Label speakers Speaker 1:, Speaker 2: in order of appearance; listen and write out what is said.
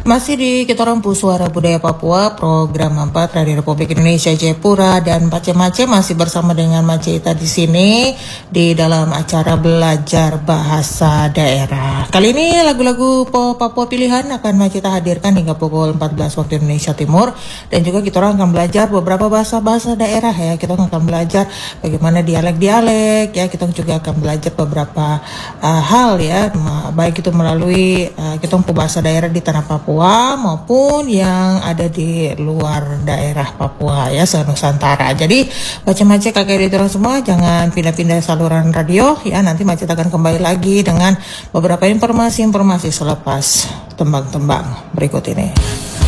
Speaker 1: Masih di kita Rampu Suara Budaya Papua, program 4 Radio Republik Indonesia Jayapura, dan Mace masih bersama dengan Mace di sini di dalam acara belajar bahasa daerah. Kali ini lagu-lagu Papua pilihan akan Mace hadirkan hingga pukul 14 waktu Indonesia Timur, dan juga kita orang akan belajar beberapa bahasa daerah ya. Kita akan belajar bagaimana dialek-dialek ya. Kita juga akan belajar beberapa hal ya, baik itu melalui kita bahasa daerah di tanah Papua maupun yang ada di luar daerah Papua ya, se-Nusantara. Jadi Mace kakek di orang semua jangan pindah-pindah saluran radio ya. Nanti Mace akan kembali lagi dengan beberapa informasi selepas tembang-tembang berikut ini.